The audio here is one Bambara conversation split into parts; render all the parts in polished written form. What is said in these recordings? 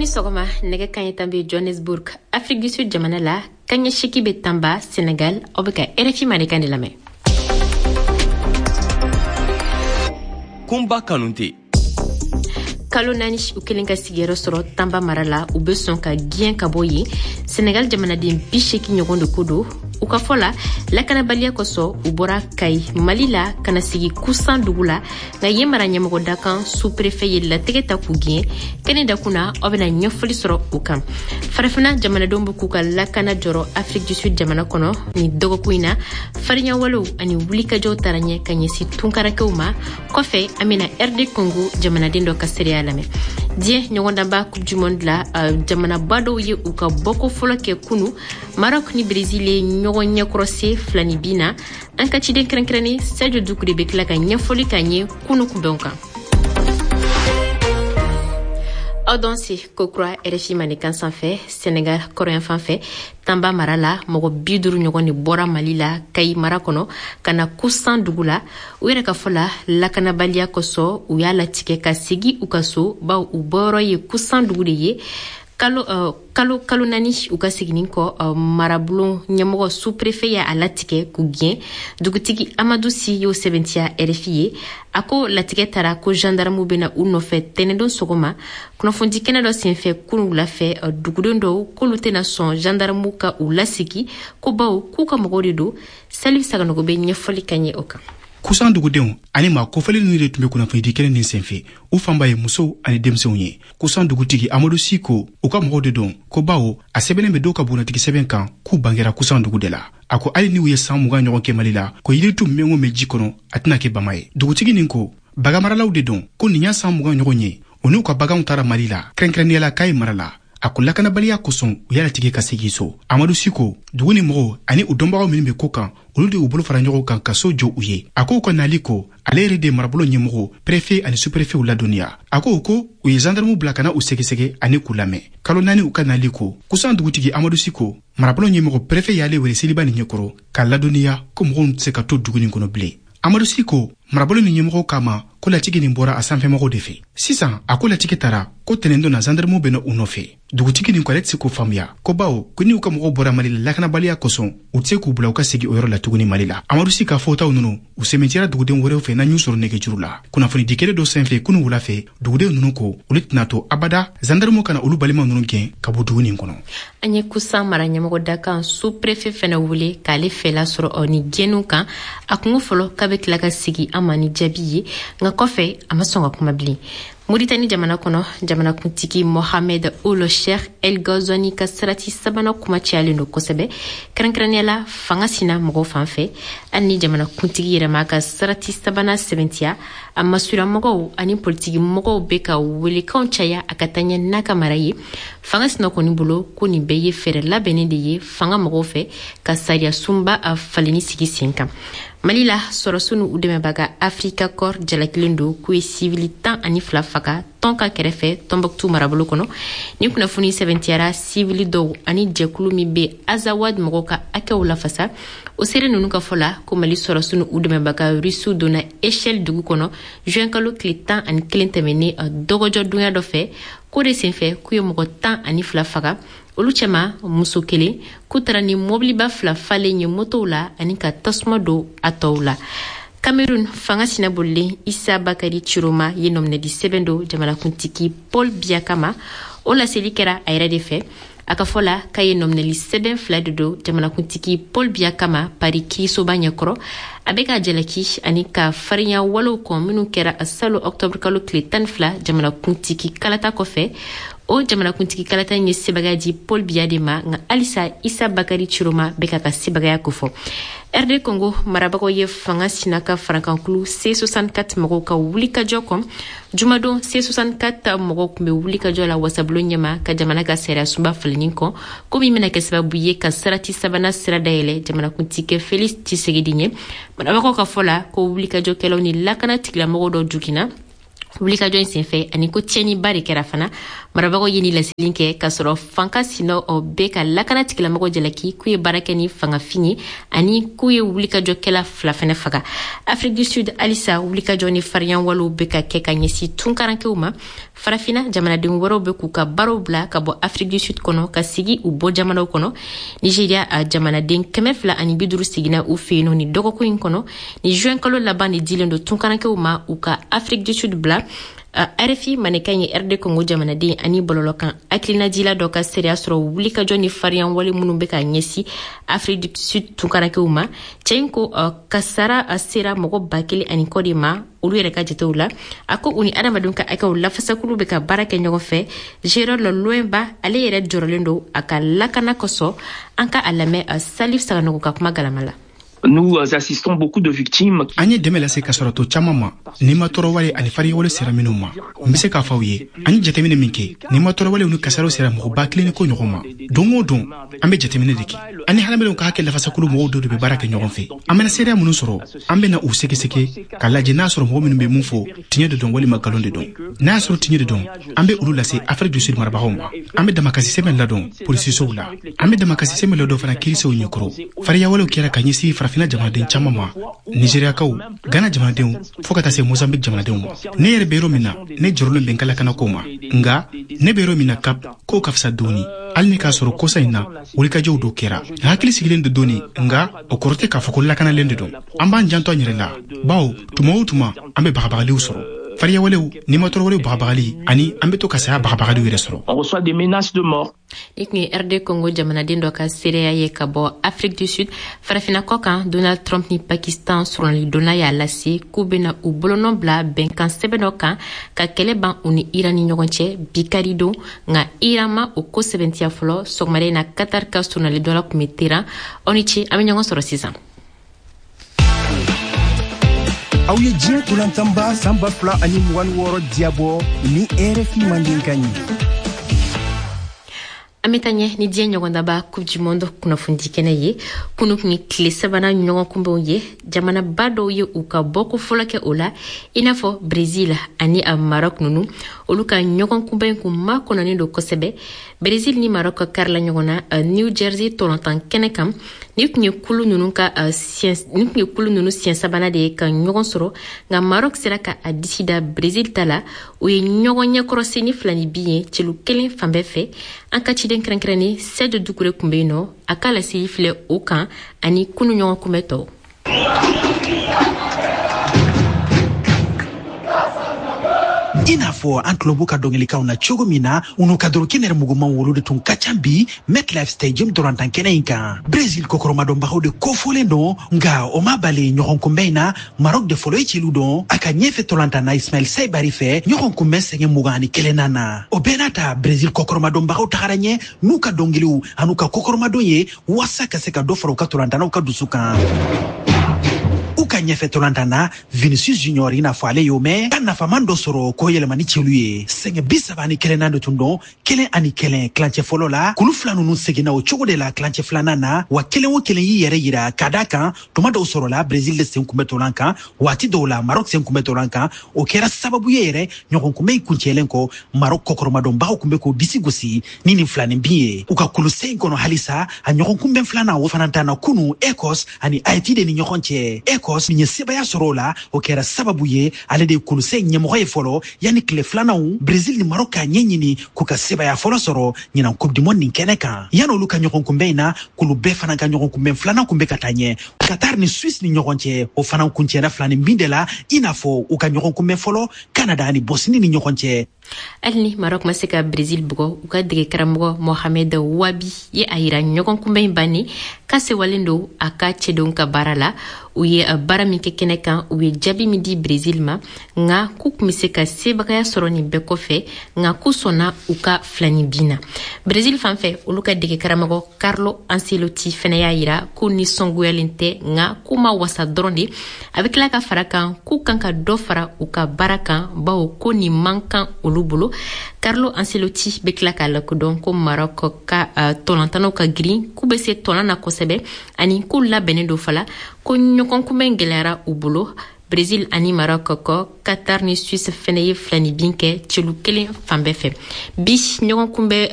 sogoma nege kanye tambe Johannesburg, Afrique du Sud jamana la, kanye shiki be tamba Sénégal, obeka RFI manikande lame. Kumba Kanunte. Kalo nani ukelenga sigero soro tamba marala ubeson ka gien kaboyi Sénégal jamana den bisheki nyogondo kudo ukafola la kana balia koso ubora kai malila kana sigi kusan dugula na yemara nyamogo dakan sous-préfet yella tegeta kugien kenenda kuna obena nyofoli soro ukam farafina jamana dombu kuka la kana joro Afrique du Sud jamana kono ni dogo kuina farinya walu ani wulika jo taranye kanyesi tunkarake uma kofe amina RD Congo jamana dendo kaseria lame die nyogonda ba coupe du monde la jamana bado ye uka boko folo ke kunu Maroc ni Brésil nyogonya crossé flani bina ankati den krenkreni Sadio Doucouré bekla ka nyafoli kanye kunu kubonka Audansi kokra RFI manikan sanfé Sénégal coréen fanfé tamba marala mogo biduru nyogoni bora malila kai marakono kana kusan dugula uere ka fola la kana balia koso uyala tike ka sigi ukaso ba uboro ye kusan dugule ye kalo nani ukasiginin ko marabulon nyamogo sous-préfet ya alatike kugien dugutigi Amadou Si yo 70 RFI ako latike tara ko gendarme bena unofe tenendo sogoma kuno fondi kenado senfe kunu la fe dugudondo ko lutena son gendarme ka ulasiki ko bawo kuka mogorido salif sagano go be nyefoli kanye oka kusan dugudenw ani ma kofali nu de tumbe kuna faydi kelen nin senfe u famba ye muso ani demsenw ye kusan dugutigi Amadou Siko u ka mɔgɔ de don ko bawo a sɛbɛnnen bɛ dɔw ka bonatigi sɛbɛn kan k'u bangera kusan dugu de la a ko hali ni u ye san 20 ɲɔgɔn kɛ Mali la ko yiritu mengo me ji kɔnɔ a tɛna kɛ bama ye dugutigi nin ko bagamaralaw de don ko nin y'a san 20 ɲɔgɔn ye u n'u ka baganw taara Mali la kɛrɛnkɛrɛnniyala k'a ye mara la a ko lakanabaliya kosɔn u y'a latigɛ ka segin so Amadou Siko dugu ni mɔgɔw ani u dɔnbagaw minnu bɛ ko kan olu de y'u bolo fara ɲɔgɔn kan ka so jɔ u ye a ko u ka nali ko ale yɛrɛ de marabolo ɲɛmɔgɔ préfet ani sous-préfet u ladɔnniya a ko u ye gendarme bila kana u sɛgɛsɛgɛ ani k'u lamɛn kalo 4 u ka nali ko kusan dugutigi Amadou Siko marabolo ɲɛmɔgɔ préfet y'ale wele seliba ni ɲɛkɔrɔ k'a ladɔnniya ko mɔgɔw tɛ se ka to dugu nin kɔnɔ bilen Amadou Siko marabolo ni ɲɛmɔgɔ kama ko latigi nin bɔra a sanfɛmɔgɔw de fɛ sisan a ko latigi tara ko tɛnɛndon na gendarme bɛna u nɔfɛ dugutigi nin ko ale tɛ se k'o faamuya ko bawo ko ni u ka mɔgɔw bɔra Mali la lakanabaliya kosɔn u tɛ se k'u bila u ka segin o yɔrɔ la tuguni Mali la Amadou Siko ka fɔtaw ninnu u sɛmɛntiyara duguden wɛrɛw fɛ na y'u sɔrɔ nɛgɛjuru la kunnafoni di kelen dɔ senfɛ kunu wula fɛ duguden ninnu ko olu tɛna to abada gendarme kana olu balima ninnu gɛn ka bɔ dugu nin kɔnɔ an ye kusan mara ɲɛmɔgɔ da kan sous-préfet fɛnɛ wele k'ale fɛla sɔrɔ ni gɛnnu kan a kungo fɔlɔ k'a bɛ tila ka sigi an ma ni jaabi ye nka kɔfɛ a ma sɔn ka kuma bilen Mauritanie jamana kono jamana kuntigi Mohamed Ould Cheikh El Ghazouani ka sarati sabana kuma ciyalen do kosɛbɛ kɛrɛnkɛrɛnniyala fanga sina mɔgɔw fanfɛ ani jamana kuntigi yɛrɛ ma ka sarati sabana sɛbɛntiya a masura mɔgɔw ani politiki mɔgɔw bɛ ka welekanw caya a ka taa ɲɛ n'a ka mara ye fanga sina kɔni bolo ko nin bɛɛ ye fɛɛrɛ labɛnnen de ye fanga mɔgɔw fɛ ka sariya sunba a faleni sigi sen kan Mali la sɔrɔsu ni u dɛmɛbaga Afrika Corps jalakilen do k'u ye civil 12 faga tɔn ka kɛrɛfɛ Tombouctou marabolo kɔnɔ ni kunnafoni sɛbɛntiyara civil dɔw ani jɛkulu min bɛ Azawad mɔgɔw ka hakɛw lafasa o seere ninnu ka fɔ la ko Mali sɔrɔsu ni u dɛmɛbaga Rusiw donna échelle dugu kɔnɔ juin kalo tile 11 tɛmɛnen dɔgɔjɔ dunya dɔ fɛ ko de senfɛ k'u ye mɔgɔ 12 faga olu cɛma muso kelen k'u tara ni mobiliba 2 falen ye motow la ani ka tasuma don a tɔw la Cameroun fanga sina bolilen Issa Bakari Chiroma ye nɔminɛdi sɛbɛn do jamanakuntigi Paul Biya kama o laseli kɛra a yɛrɛ de fɛ a ka fɔ la k'a ye nɔminɛli sɛbɛn 2 de do jamanakuntigi Paul Biya kama Paris kiirisoba ɲɛkɔrɔ a bɛ ka jalaki ani ka farinya walew kɔn minnu kɛra a salon octobre kalo tile 12 jamanakuntigi kalata kɔfɛ o jamanakuntigi kalata ye sebagaya di Paul Biya de ma nka halisa Issa Bakari Chiroma bɛ ka sebagaya kofɔ RD Congo marabagaw ye fanga sina ka farakankulu C64 mɔgɔw ka wulikajɔ kɔn jumadon C64 mɔgɔw tun bɛ wulikajɔ la wasabulon ɲɛma ka jamana ka sariya sunba faleni kɔn ko min bɛna kɛ sababu ye ka sarati sabana sira dayɛlɛ jamanakuntigi Félix Tshisekedi ye marabagaw ka fɔ la ko wulikajɔkɛlaw ni lakana tigilamɔgɔw dɔ jugina wulikajɔ in senfɛ ani ko tiɲɛniba de kɛra fana marabagaw ye ni lasilin kɛ k'a sɔrɔ fanka sinɔ bɛ ka lakana tigilamɔgɔ jalaki k'u ye baara kɛ ni fangafin ye ani k'u ye wulikajɔkɛla fila fɛnɛ faga Afrique du Sud halisa wulikajɔ ni farinya walew bɛ ka kɛ ka ɲɛsin tunkarankew ma farafina jamanaden wɛrɛw bɛ k'u ka baaraw bila ka bɔ Afrique du Sud kɔnɔ ka sigi u bɔ jamanaw kɔnɔ Nigeria jamanaden 250 sigina u fɛ yen ni dɔgɔkun in kɔnɔ ni juin kalo laban de dilen don tunkarankew ma u ka Afrique du Sud bila RFI manekan ye RD Congo jamanaden ani bololokan aklinadila dɔ ka seria sɔrɔ wulikajɔ ni fariyan wale minnu bɛ ka ɲɛsi Afrique du Sud tunkarankew ma cɛin ko kasara sera mɔgɔ 1000 ani kɔ de ma olu yɛrɛ ka jatew la a ko u ni adamadenw ka akɛw lafasakulu bɛ ka baara kɛ ɲɔgɔn fɛ Gérard Loloinba ale yɛrɛ jɔrɔlen don a ka lakana kɔsɔ an ka a lamɛn Salif Saganogo ka kuma galama la. Nous assistons beaucoup de victimes. An ye dɛmɛ lase kasɔrɔtɔ caman ma ni ma tɔɔrɔwale ani fariyawale sera minnu ma n bɛ se k'a fɔ aw ye an ye jateminɛ min kɛ ni ma tɔɔrɔwalew ni kasaraw sera mɔgɔ 1000 ko ɲɔgɔn ma don o don an bɛ jateminɛ de kɛ an ni hadamadenw ka hakɛ lafasakulu mɔgɔw dɔ de bɛ baara kɛ ɲɔgɔn fɛ an bɛna seereya minnu sɔrɔ an bɛna u sɛgɛsɛgɛ ka lajɛ n'a sɔrɔ mɔgɔ minnu bɛ mun fɔ tiɲɛ de dɔn walima nkalon de dɔn n'a y'a sɔrɔ tiɲɛ de dɔn an bɛ olu lase Afrique du Sud marabagaw ma an bɛ damakasi sɛbɛn ladɔn polisisow la an bɛ damakasi sɛbɛn ladɔn fana kiirisew ɲɛkɔrɔ fariyawalew kɛra ka ɲɛsin farafina jamanaden caman ma Nigeriakaw Ghana jamanadenw fo ka taa se Mozambique jamanadenw ma ne yɛrɛ bɛ yɔrɔ min na ne jɔrɔlen bɛ n ka lakanako ma nga ne bɛ yɔrɔ min na Cap k'o ka fisa dɔɔni hali ni k'a sɔrɔ kosa in na wulikajɔw dɔw kɛra hakili sigilen de dɔɔni nga o kɔrɔ tɛ k'a fɔ ko lakanalen de don an b'an janto an yɛrɛ la bawo tuma o tuma an bɛ bagabagaliw sɔrɔ fariyawalew ni ma tɔɔrɔwalew bagabagali ani an bɛ to ka saya bagabagaliw yɛrɛ sɔrɔ. On reçoit des menaces de mort. Ni tun ye RD Congo jamanaden dɔ ka seereya ye ka bɔ Afrique du Sud farafina kɔ kan Donald Trump ni Pakistan sɔrɔli donna y'a lase k'u bɛna u bolonɔ bila bɛnkan sɛbɛn dɔ kan ka kɛlɛ ban u ni Iran ni ɲɔgɔn cɛ bi kari don nka Iran ma o ko sɛbɛntiya fɔlɔ sɔgɔmada in na Qatar ka sɔrɔli dɔ la tun bɛ Tehran aw ni ce an bɛ ɲɔgɔn sɔrɔ sisan. aw ye diɲɛ tulantanba sanba 2 ani 26 diabɔ ni RFI mandenkan ye. An bɛ taa ɲɛ ni diɲɛ ɲɔgɔndaba Coupe du Monde kunnafoni kɛnɛ ye kunu tun ye tile 3nan ɲɔgɔn kunbɛnw ye jamanaba dɔw ye u ka bɔko fɔlɔ kɛ o la i n'a fɔ Brésil ani Maroc ninnu olu ka ɲɔgɔn kunbɛn kun ma kɔnɔnen don kosɛbɛ Brésil ni Maroc ka karila ɲɔgɔn na New Jersey tɔlɔntan kɛnɛ kan ni tun ye kulu ninnu siɲɛ sabanan de ye ka ɲɔgɔn sɔrɔ nka Maroc sera ka a disi da Brésil ta la u ye ɲɔgɔn ɲɛkɔrɔsi ni 2 ni 2 ye celu kelen fan bɛɛ fɛ an ka ciden kɛrɛnkɛrɛnnen Seydou Doucouré kun bɛ yen nɔ a ka laseli filɛ o kan ani kunu ɲɔgɔn kunbɛ tɔw. I n'a fɔ an tulobu ka dɔnkilikaw na cogo min na unu ka dɔrɔki nɛrɛ muguman wolo de tun ka ca bi MetLife Stadium dɔrɔntan kɛnɛ in kan Brésil kokɔrɔmadɔnbagaw de kofɔlen don nka o ma bali ɲɔgɔn kunbɛn in na Maroc de fɔlɔ ye celu dɔn a ka ɲɛfɛ tɔlɔntan na Ismail Saibari fɛ ɲɔgɔn kunbɛn sɛgɛn 21 na o bɛɛ n'a ta Brésil kokɔrɔmadɔnbagaw tagara ɲɛ n'u ka dɔnkiliw an'u ka kokɔrɔmadon ye wasa ka se ka dɔ fara u ka tɔlɔntanaw ka dusu kan. U ka ɲɛfɛ tɔlɔntan na Vinicius Junior i n'a fɔ ale y'o mɛn ka nafaman dɔ sɔrɔ ko yɛlɛmani cɛlu ye sɛgɛn 34 de tun dɔn 1-1 kilancɛ fɔlɔ la kulu 2 ninnu seginna o cogo de la kilancɛ 2nan na wa kelen o kelen y'i yɛrɛ yira ka da kan tuma dɔw sɔrɔla Brésil de sen kunbɛ tɔlan kan waati dɔw la Maroc sen kunbɛ tɔlan kan o kɛra sababu ye yɛrɛ ɲɔgɔn kunbɛn in kuncɛlen kɔ Maroc kɔkɔrɔmadɔnbagaw kun bɛ k'o disi gosi ni nin 2 ni 2 ye u ka kulu 5 kɔnɔ halisa a ɲɔgɔn kunbɛn 2nan o fana ta na kunu Écosse ani Haïti de ni ɲɔgɔn cɛ Écosse min ye sebaya sɔrɔ o la o kɛra sababu ye ale de ye kulu 5 ɲɛmɔgɔ ye fɔlɔ yanni tile 2nanw Brésil ni Maroc k'a ɲɛɲini k'u ka sebaya fɔlɔ sɔrɔ ɲinan Coupe du Monde nin kɛnɛ kan yanni olu ka ɲɔgɔn kunbɛn in na kulu bɛɛ fana ka ɲɔgɔn kunbɛn 2nan kun bɛ ka taa ɲɛ Qatar ni Suisse ni ɲɔgɔn cɛ o fana kuncɛra 2 ni 2 de la i n'a fɔ u ka ɲɔgɔn kunbɛn fɔlɔ Canada ani Bosnie ni ɲɔgɔn cɛ. hali ni Maroc ma se ka Brésil bugɔ u ka dege karamɔgɔ Mohamed Wabi ye a yira ɲɔgɔn kunbɛn in bannen ka sewalen don a ka cɛdenw ka baara la u ye baara min kɛ kɛnɛ kan u ye jaabi min di Brésil ma nka k'u tun bɛ se ka sebagaya sɔrɔ nin bɛɛ kɔfɛ nka k'u sɔnna u ka 2 ni 2 na Brésil fanfɛ olu ka dege karamɔgɔ Carlo Ancelotti fana y'a yira k'u nisɔngoyalen tɛ nka k'u ma wasa dɔrɔn de a bɛ tila ka fara kan k'u kan ka dɔ fara u ka baara kan bawo ko nin man kan olu bolo Carlo Ancelotti bɛ tila k'a lakodɔn ko Maroc ka tɔlɔntanaw ka girin k'u bɛ se tɔlan na kosɛbɛ ani k'u labɛnnen don fala ko ɲɔgɔn kunbɛn gɛlɛyara u bolo Brésil ani Maroc kɔ Qatar ni Suisse fɛnɛ ye filani bin kɛ celu kelen fan bɛɛ fɛ bi ɲɔgɔn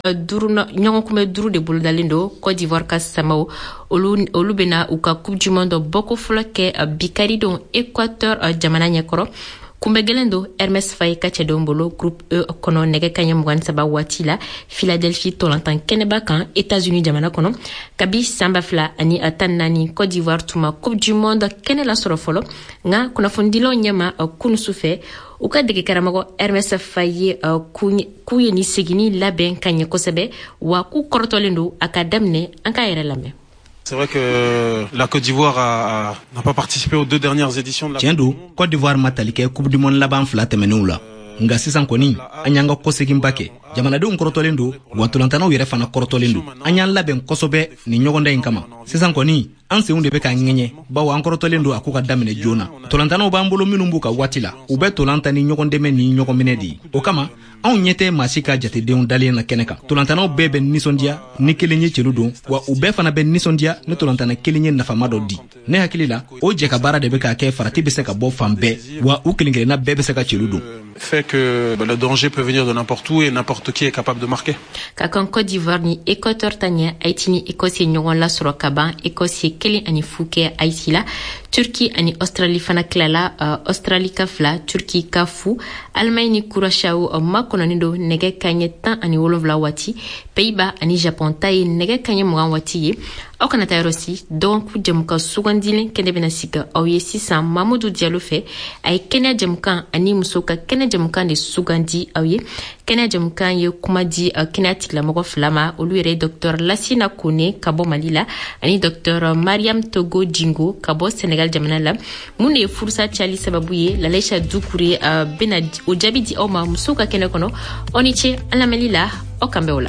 kunbɛ duru de bolodalen do Côte d'Ivoire ka samaw olu bena u ka coupe du monde bɔko fɔlɔ kɛ bi karidon Équateur jamana ɲɛkɔrɔ kunbɛgɛlɛn do Hermes Faye ka cɛdenw bolo groupe E kɔnɔ nɛgɛ kaɲɛ 23 waati la Philadelphie tolantan kɛnɛba kan États-Unis jamana kɔnɔ kabi sanba fila ani tan naani Côte d'Ivoire tuma coupe du monde kɛnɛ la sɔrɔ fɔlɔ nka kunnafonidilaw ɲɛma kunu sufɛ u ka dege karamɔgɔ Hermes Faye k'u ye ni segini labɛn ka ɲɛ kosɛbɛ wa k'u kɔrɔtɔlen do a ka daminɛ an k'a yɛrɛ lamɛn. C'est vrai que la Côte d'Ivoire n'a pas participé aux 2 dernières éditions de la Coupe du Monde. Côte d'Ivoire m'a talike Coupe du Monde laban fila tɛmɛnenw la. Nga sisan kɔni an y'an ka kɔseginba kɛ jamanadenw kɔrɔtɔlen do wa tolantanaw yɛrɛ fana kɔrɔtɔlen do an y'an labɛn kosɛbɛ ni ɲɔgɔnda in kama sisan kɔni an senw de bɛ ka ŋɛɲɛ bawo an kɔrɔtɔlen do a ko ka daminɛ joona tolantanaw b'an bolo minnu b'u ka waati la u bɛ tolanta ni ɲɔgɔn dɛmɛ ni ɲɔgɔn minɛ de o kama anw ɲɛ tɛ maa si ka jatedenw dalen na kɛnɛ kan tolantanaw bɛɛ bɛ nisɔndiya ni kelen ye celu don wa u bɛɛ fana bɛ nisɔndiya ni tolantana kelen ye nafama dɔ di ne hakili la o jɛ ka baara de bɛ ka kɛ farati bɛ se ka bɔ fan bɛɛ wa u kelen kelenna bɛɛ bɛ se ka celu don fait que le danger peut venir de n'importe où et n'importe qui est capable de marquer. Ka kan Côte d'Ivoire ni Équateur tanya Haïti ni Écosse ɲɔgɔn la sɔrɔ ka ban Écosse kelen ani fu kɛ Haïti la Turquie ani Australie fana kilala Australie ka fila Turquie ka fu Allemagne ni Curaçao ma kɔnɔni do nɛgɛ kaɲɛ 10 ani 7 waati Pays-Bas ani Japon ta ye nɛgɛ kaɲɛ 20 waati ye aw kana taa yɔrɔ si dɔgɔkun jɛmukan sugandilen kɛnɛ bɛna sigi aw ye sisan Mamadou Diallo fɛ a ye kɛnɛ jɛmukan ani muso ka kɛnɛ jɛmukan de sugandi aw ye kɛnɛ jɛmukan ye kuma di kɛnɛ tigilamɔgɔ fila ma olu yɛrɛ Dr Lassina Kone ka bɔ Mali la ani Dr Mariam Togo Jingo ka bɔ Sénégal jamana la mun de ye furusa cayali sababu ye Lalaisha Dukure bena o jaabi di aw ma muso ka kɛnɛ kɔnɔ aw ni ce an lamɛnli la aw kan bɛ o la.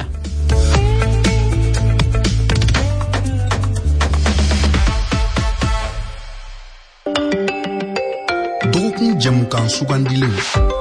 Jamukan sugandilen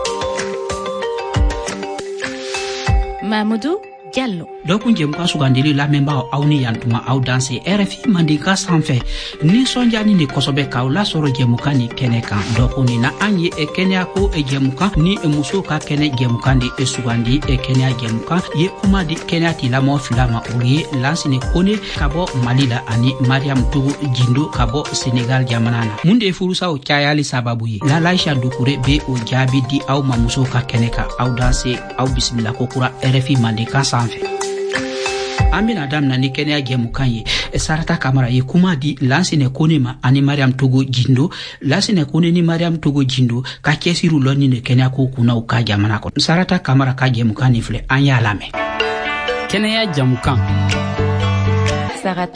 Mamadou Diallo. Dokun jɛmukan sugandili lamɛnbagaw aw ni yantuma aw danse RFI Mandinka sanfɛ nisɔndiyani ni kosɛbɛ k'aw lasɔrɔ jɛmukan ni kɛnɛ kan dɔkuni na an ye kɛnɛya ko jɛmukan ni muso ka kɛnɛ jɛmukan de sugandi kɛnɛya jɛmukan ye kuma di kɛnɛya tigilamɔgɔ fila ma o ye Lansine Kone ka bɔ Mali la ani Mariam Togo Jindo ka bɔ Sénégal jamana na mun de ye furusaw cayali sababu ye Lalaisha Dukure be o jaabi di aw ma muso ka kɛnɛ kan aw danse aw bisimila ko kura RFI Mandinka sanfɛ. An bena damina ni kɛnɛya jɛmukan ye Sarata Kamara ye kuma di Lansine Kone ma ani Mariam Togo Jindo Lansine Kone ni Mariam Togo Jindo ka cɛsiriw lɔ ni kɛnɛya ko kunnaw ka jamana kɔnɔ Sarata Kamara ka jɛmukan ni filɛ an y'a lamɛn. Kɛnɛya jɛmukan. Sarata